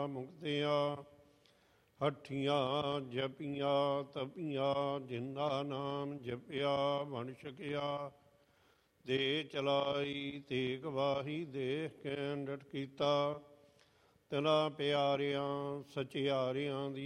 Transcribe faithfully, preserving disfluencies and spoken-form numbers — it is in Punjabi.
ਮੁਕਤੀਆਂ, ਹੱਠੀਆਂ ਜਪੀਆਂ ਤਪੀਆਂ, ਜਿੰਦਾ ਨਾਮ ਜਪਿਆ ਬਣ ਸਕਿਆ। ਦੇ ਚਲਾਈ ਤੇਗ ਵਾਹੀ, ਦੇਖ ਕੇ ਡਟ ਕੀਤਾ, ਤਿਨਾ ਪਿਆਰਿਆਂ ਸਚਿਆਰਿਆਂ ਦੀ